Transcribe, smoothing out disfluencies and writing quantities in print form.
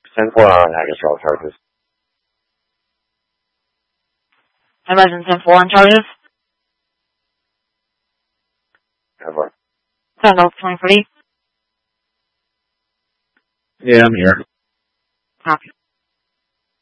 10-4 on Hagerstraw charges. I imagine 10-4 on charges. 10-4. 10-20 for you. Yeah, I'm here. Copy.